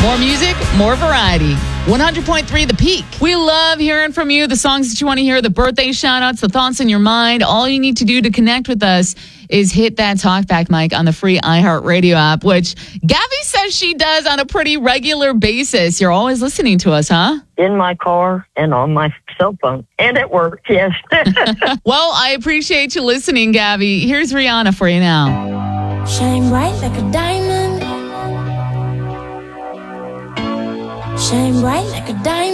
More music, more variety. 100.3 The Peak. We love hearing from you, the songs that you want to hear, the birthday shout-outs, the thoughts in your mind. All you need to do to connect with us is hit that talkback mic on the free iHeartRadio app, which Gabby says she does on a pretty regular basis. You're always listening to us, huh? In my car and on my cell phone. And at work, yes. Well, I appreciate you listening, Gabby. Here's Rihanna for you now. Shine bright like a diamond. Shine bright like a diamond.